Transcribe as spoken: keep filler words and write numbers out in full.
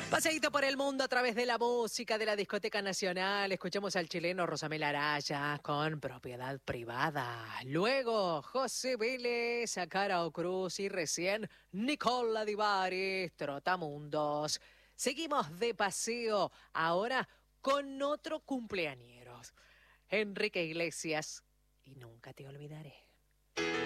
Paseíto por el mundo a través de la música de la Discoteca Nacional. Escuchamos al chileno Rosamel Araya con Propiedad Privada. Luego, José Vélez, Cara Cruz y recién Nicola Divaris, Trotamundos. Seguimos de paseo ahora con otro cumpleañero, Enrique Iglesias. Y nunca te olvidaré.